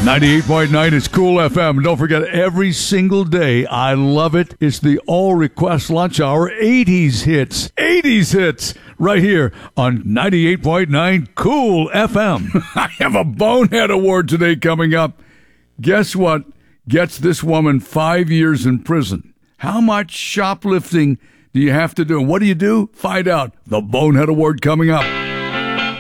98.9 is Cool FM. Don't forget, every single day, I love it. It's the All Request Lunch Hour 80s hits. 80s hits right here on 98.9 Cool FM. I have a Bonehead Award today coming up. Guess what gets this woman 5 years in prison? How much shoplifting do you have to do? And what do you do? Find out. The Bonehead Award coming up.